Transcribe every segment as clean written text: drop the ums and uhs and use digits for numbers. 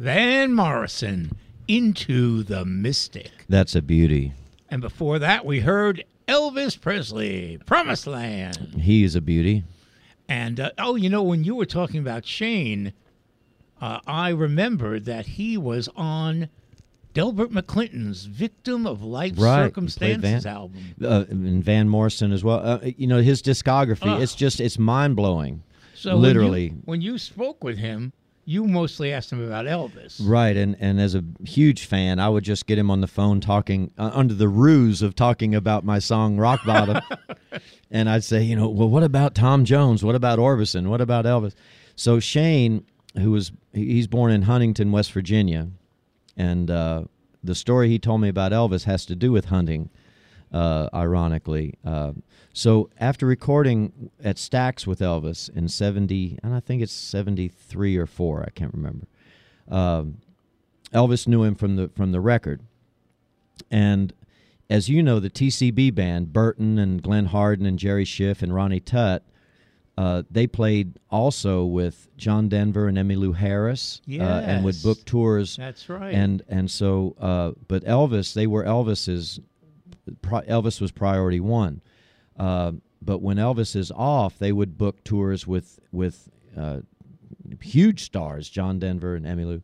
Van Morrison, Into the Mystic. That's a beauty. And before that, we heard Elvis Presley, Promised Land. He is a beauty. And, when you were talking about Shane, I remembered that he was on Delbert McClinton's Victim of Life Circumstances album. And Van Morrison as well. His discography, it's mind-blowing. So literally. When you spoke with him, you mostly asked him about Elvis. Right, and as a huge fan, I would just get him on the phone talking, under the ruse of talking about my song Rock Bottom. And I'd say, well, what about Tom Jones? What about Orbison? What about Elvis? So Shane, he's born in Huntington, West Virginia, and the story he told me about Elvis has to do with hunting, ironically. So after recording at Stax with Elvis in 70, and I think it's 73 or 4, I can't remember, Elvis knew him from the record. And as you know, the TCB band, Burton and Glenn Hardin and Jerry Schiff and Ronnie Tutt, they played also with John Denver and Emmylou Harris, and would book tours. That's right. And so, but Elvis, Elvis was priority one. But when Elvis is off, they would book tours with huge stars, John Denver and Emmylou.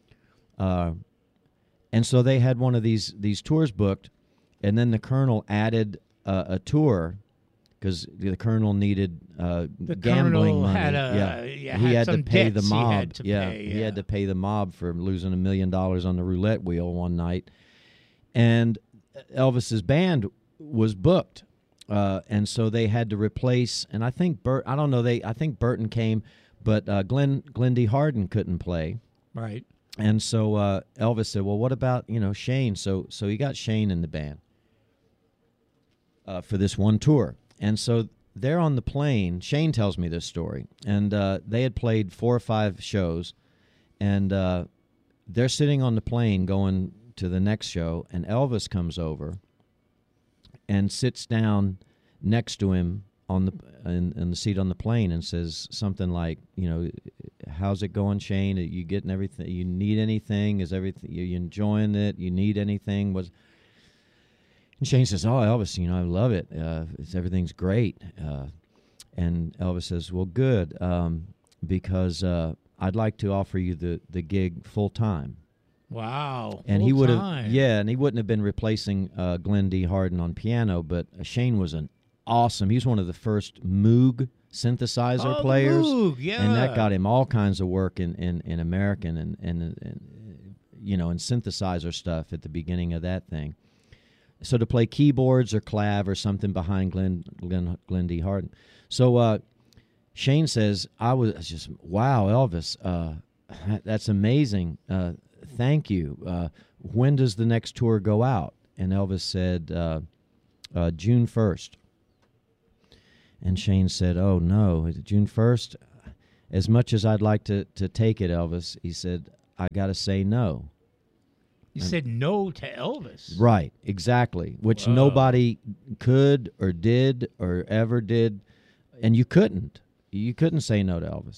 And so they had one of these tours booked, and then the Colonel added a tour because the Colonel needed gambling money. He had to pay the mob. He had to pay the mob for losing $1 million on the roulette wheel one night, and Elvis's band was booked. And so they had to replace, and I think I think Burton came, but Glenn D. Hardin couldn't play. Right. And so Elvis said, well, what about, Shane? So he got Shane in the band for this one tour. And so they're on the plane. Shane tells me this story. And they had played 4 or 5 shows, and they're sitting on the plane going to the next show, and Elvis comes over and sits down next to him in the seat on the plane and says something like, how's it going, Shane? Are you getting everything? You need anything? Is everything? You enjoying it? You need anything? And Shane says, oh, Elvis, I love it. Everything's great. And Elvis says, well, good, because I'd like to offer you the gig full time. Wow. And he would have, and he wouldn't have been replacing Glenn D. Hardin on piano, but Shane was he was one of the first Moog synthesizer players. Moog, yeah. And that got him all kinds of work in American and synthesizer stuff at the beginning of that thing. So to play keyboards or clav or something behind Glenn D. Hardin. So Shane says, I was just, wow, Elvis, that's amazing. Thank you. When does the next tour go out? And Elvis said, June 1st. And Shane said, oh, no, June 1st? As much as I'd like to take it, Elvis, he said, I got to say no. You said no to Elvis. Right, exactly, which nobody could or did or ever did, and you couldn't. You couldn't say no to Elvis.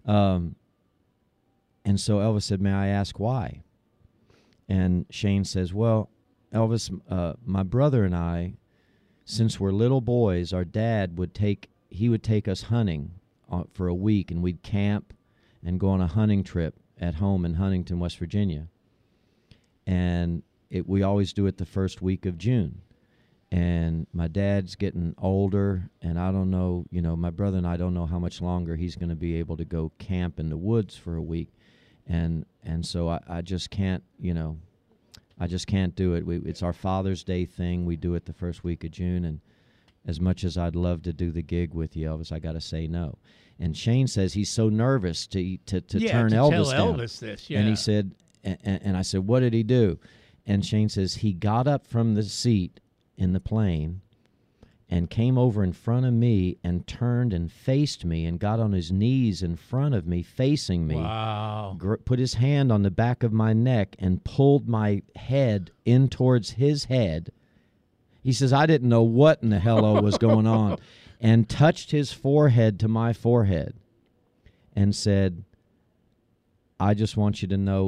And so Elvis said, may I ask why? And Shane says, well, Elvis, my brother and I, since we're little boys, our dad would take us hunting for a week, and we'd camp and go on a hunting trip at home in Huntington, West Virginia. And we always do it the first week of June. And my dad's getting older, and I don't know, my brother and I don't know how much longer he's going to be able to go camp in the woods for a week. And so I just can't, I just can't do it. It's our Father's Day thing. We do it the first week of June, and as much as I'd love to do the gig with you, Elvis, I got to say no. And Shane says he's so nervous to turn Elvis down. Elvis this, yeah. And he said, and I said, what did he do? And Shane says he got up from the seat in the plane and came over in front of me and turned and faced me and got on his knees in front of me, facing me. Wow. Put his hand on the back of my neck and pulled my head in towards his head. He says, I didn't know what in the hell was going on, and touched his forehead to my forehead and said, I just want you to know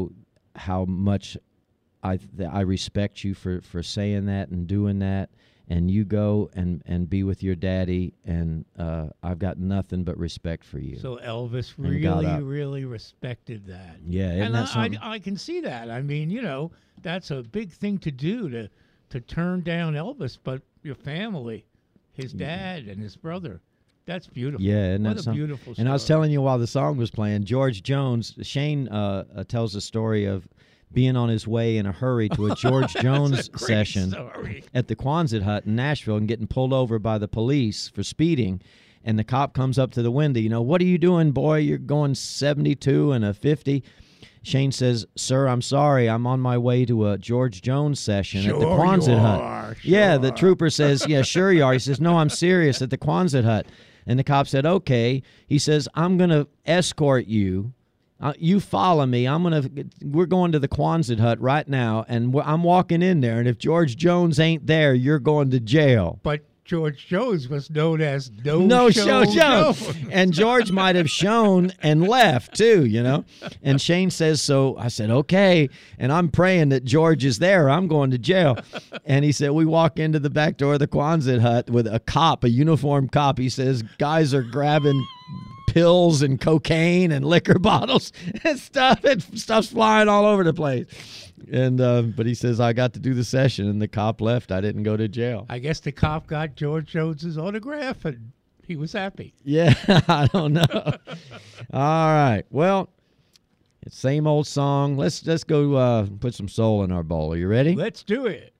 how much I respect you for saying that and doing that. And you go and be with your daddy, and I've got nothing but respect for you. So Elvis really respected that. Yeah, and I can see that. I mean, that's a big thing to do to turn down Elvis, but your family, his dad and his brother. That's beautiful. Yeah, and what a beautiful story. And I was telling you while the song was playing, George Jones, Shane tells a story of being on his way in a hurry to a George Jones session at the Quonset Hut in Nashville and getting pulled over by the police for speeding. And the cop comes up to the window, what are you doing, boy? You're going 72 and a 50. Shane says, sir, I'm sorry. I'm on my way to a George Jones session at the Quonset Hut. Sure. Yeah, the trooper says, yeah, sure you are. He says, no, I'm serious, at the Quonset Hut. And the cop said, okay. He says, I'm going to escort you. You follow me. We're going to the Quonset Hut right now, and I'm walking in there. And if George Jones ain't there, you're going to jail. But George Jones was known as No Show Jones. And George might have shown and left too, And Shane says, so I said, okay. And I'm praying that George is there. I'm going to jail. And he said, we walk into the back door of the Quonset Hut with a uniformed cop. He says, guys are grabbing pills and cocaine and liquor bottles and stuff. And stuff's flying all over the place. And but he says, I got to do the session, and the cop left. I didn't go to jail. I guess the cop got George Jones's autograph, and he was happy. Yeah, I don't know. All right. Well, it's same old song. Let's go put some soul in our bowl. Are you ready? Let's do it.